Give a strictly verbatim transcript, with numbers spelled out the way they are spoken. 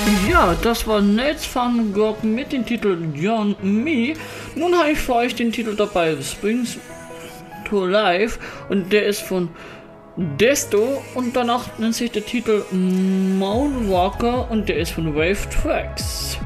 Ja, das war Nils van Gogh mit dem Titel John Me. Nun habe ich für euch den Titel dabei, Springs to Life, und der ist von Desto, und danach nennt sich der Titel Mount Walker und der ist von Wave Tracks.